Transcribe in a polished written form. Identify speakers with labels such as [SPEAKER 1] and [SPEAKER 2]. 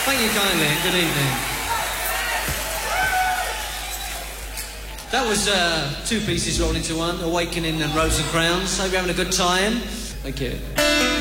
[SPEAKER 1] Thank you kindly, and good evening. That was two pieces rolled into one, Awakening and Rose and Crowns. Hope you're having a good time. Thank you.